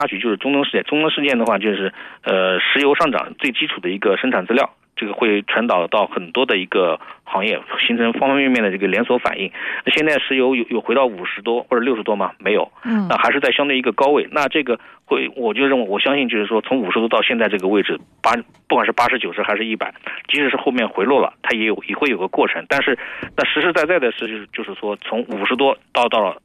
插曲就是中东事件。中东事件的话，就是石油上涨最基础的一个生产资料，这个会传导到很多的一个行业，形成方方面面的这个连锁反应。那现在石油有回到50多或者60多吗？没有，那还是在相对一个高位。那这个我就认为，我相信就是说，从50多到现在这个位置，不管是80、90还是100，即使是后面回落了，它也会有个过程。但是那实实在在的是，就是说从50多涨到了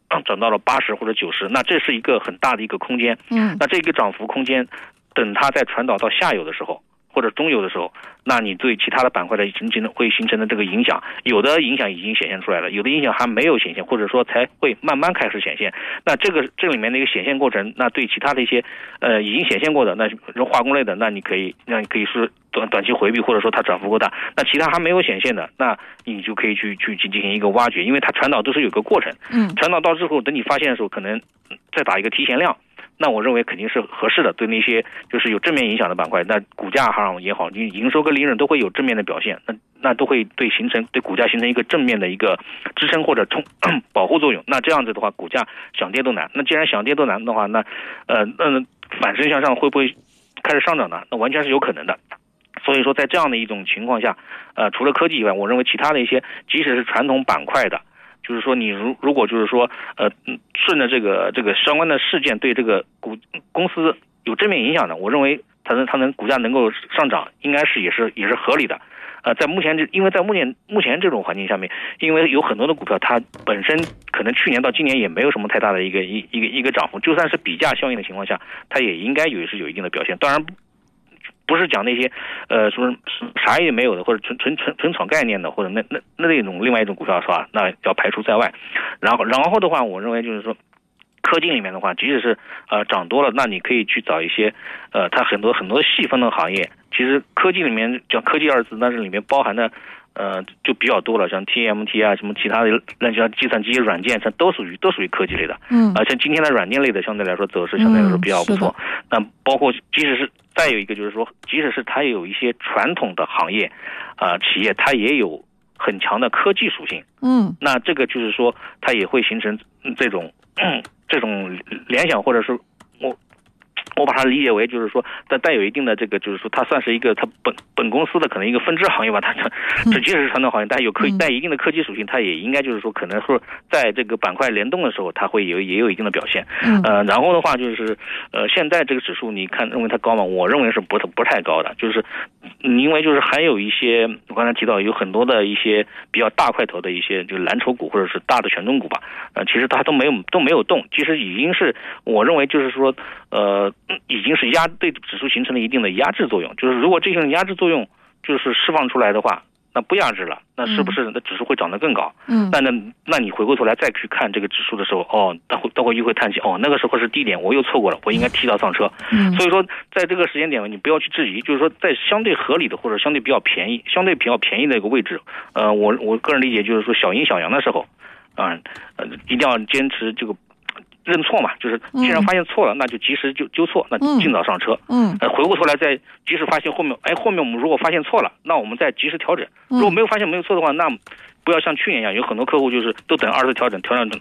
80或者90，那这是一个很大的一个空间。那这个涨幅空间，等它再传导到下游的时候，或者中游的时候，那你对其他的板块的会形成的这个影响，有的影响已经显现出来了，有的影响还没有显现，或者说才会慢慢开始显现。那这里面的一个显现过程，那对其他的一些已经显现过的，那化工类的，那你可以是短期回避，或者说它涨幅过大。那其他还没有显现的，那你就可以去进行一个挖掘，因为它传导都是有个过程。传导到之后，等你发现的时候，可能再打一个提前量。那我认为肯定是合适的，对那些就是有正面影响的板块，那股价上也好，营收跟利润都会有正面的表现，那都会对股价形成一个正面的一个支撑或者保护作用。那这样子的话，股价想跌都难。那既然想跌都难的话，那反身向上会不会开始上涨呢？那完全是有可能的。所以说，在这样的一种情况下，除了科技以外，我认为其他的一些，即使是传统板块的。就是说，你如果就是说，顺着这个相关的事件对这个公司有正面影响的，我认为它能股价能够上涨，应该是也是合理的。在目前这种环境下面，因为有很多的股票它本身可能去年到今年也没有什么太大的一个涨幅，就算是比价效应的情况下，它也应该有一定的表现。当然。不是讲那些说啥也没有的，或者纯炒概念的，或者那种另外一种股票是吧？那要排除在外。然后的话，我认为就是说，科技里面的话，即使是涨多了，那你可以去找一些它很多细分的行业。其实科技里面讲科技二字，但是里面包含的就比较多了，像 TMT 啊，什么其他的乱七八糟计算机软件，它都属于科技类的。像今天的软件类的相对来说走势相对来说比较不错。那包括即使是再有一个就是说，即使是它有一些传统的行业企业，它也有很强的科技属性。那这个就是说它也会形成这种联想，或者是我把它理解为就是说带有一定的这个，就是说它算是一个它本公司的可能一个分支行业吧。它即使是传统行业，但带一定的科技属性，它也应该就是说可能是在这个板块联动的时候，它会也有一定的表现。然后的话就是现在这个指数你看认为它高吗？我认为是不太高的，就是因为就是还有一些我刚才提到有很多的一些比较大块头的一些就是蓝筹股或者是大的权重股吧，其实它都没有动，其实已经是我认为就是说已经是对指数形成了一定的压制作用。就是如果这种压制作用就是释放出来的话，那不压制了，那是不是那指数会涨得更高？那你回过头来再去看这个指数的时候，待会又会叹气，那个时候是低点，我又错过了，我应该提早上车。所以说在这个时间点你不要去质疑，就是说在相对合理的或者相对比较便宜的一个位置，我个人理解就是说小阴小阳的时候，一定要坚持这个。认错嘛，就是既然发现错了，那就及时纠错，那尽早上车。回过头来再及时发现后面我们如果发现错了，那我们再及时调整。如果没有发现没有错的话，那不要像去年一样，有很多客户就是都等2次调整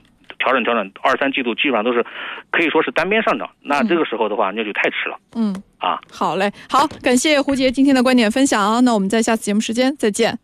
，2、3季度基本上都是可以说是单边上涨。那这个时候的话，那就太迟了。 好嘞，好，感谢胡杰今天的观点分享。那我们在下次节目时间再见。